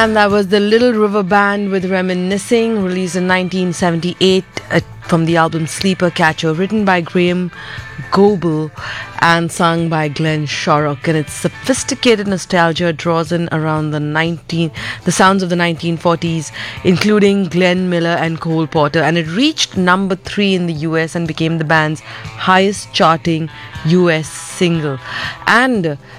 And that was the Little River Band with Reminiscing, released in 1978 from the album Sleeper Catcher, written by Graham Goebel and sung by Glenn Shorrock. And its sophisticated nostalgia draws in around the sounds of the 1940s, including Glenn Miller and Cole Porter. And it reached number 3 in the US and became the band's highest charting US single. And